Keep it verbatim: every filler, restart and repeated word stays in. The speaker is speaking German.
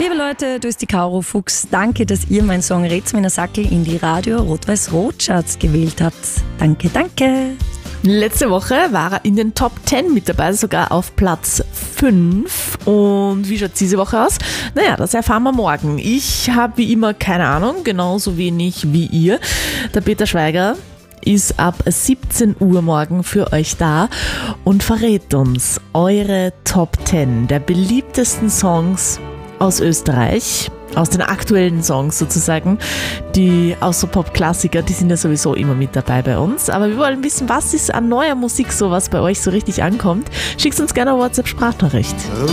Liebe Leute, du bist die Caro Fuchs. Danke, dass ihr meinen Song Rätsmänner Sackel in die Radio Rot-Weiß-Rot-Charts gewählt habt. Danke, danke. Letzte Woche war er in den Top zehn mit dabei, sogar auf Platz fünf. Und wie schaut es diese Woche aus? Naja, das erfahren wir morgen. Ich habe wie immer keine Ahnung, genauso wenig wie ihr. Der Peter Schweiger ist ab siebzehn Uhr morgen für euch da und verrät uns eure Top zehn der beliebtesten Songs aus Österreich, aus den aktuellen Songs sozusagen. Die Austropop-Klassiker, die sind ja sowieso immer mit dabei bei uns. Aber wir wollen wissen, was ist an neuer Musik so, was bei euch so richtig ankommt. Schickt uns gerne eine WhatsApp-Sprachnachricht.